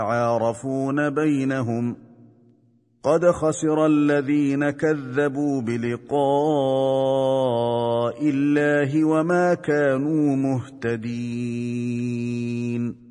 يتعارفون بينهم قد خسر الذين كذبوا بلقاء الله وما كانوا مهتدين.